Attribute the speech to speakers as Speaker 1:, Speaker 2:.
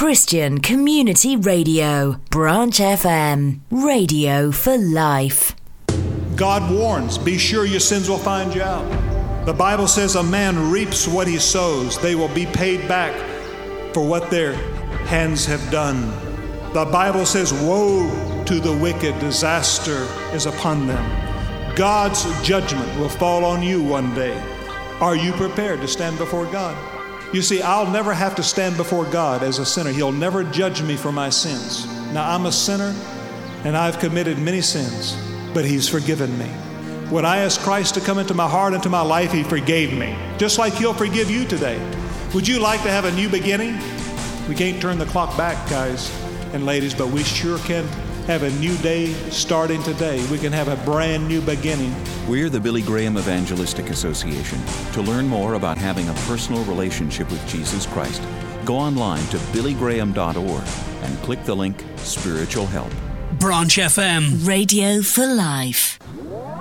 Speaker 1: Christian Community Radio, Branch FM, radio for life.
Speaker 2: God warns, be sure your sins will find you out. The Bible says a man reaps what he sows. They will be paid back for what their hands have done. The Bible says, woe to the wicked, disaster is upon them. God's judgment will fall on you one day. Are you prepared to stand before God? You see, I'll never have to stand before God as a sinner. He'll never judge me for my sins. Now, I'm a sinner, and I've committed many sins, but He's forgiven me. When I asked Christ to come into my heart, into my life, He forgave me, just like He'll forgive you today. Would you like to have a new beginning? We can't turn the clock back, guys and ladies, but we sure can have a new day starting today. We can have a brand new beginning.
Speaker 3: We're the Billy Graham Evangelistic Association. To learn more about having a personal relationship with Jesus Christ, go online to billygraham.org and click the link Spiritual Help.
Speaker 4: Branch FM,
Speaker 1: radio for life.